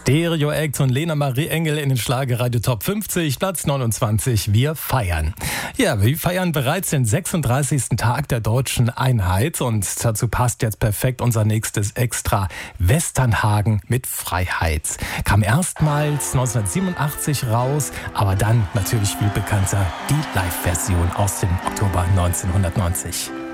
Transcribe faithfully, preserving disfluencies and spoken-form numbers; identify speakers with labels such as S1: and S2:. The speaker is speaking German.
S1: Stereo Act und Lena Marie Engel in den Schlagerradio Top fünfzig, Platz neunundzwanzig. Wir feiern. Ja, wir feiern bereits den sechsunddreißigsten Tag der deutschen Einheit und dazu passt jetzt perfekt unser nächstes Extra. Westernhagen mit Freiheit. Kam erstmals neunzehnhundertsiebenundachtzig raus, aber dann natürlich viel bekannter die Live-Version aus dem Oktober neunzehnhundertneunzig.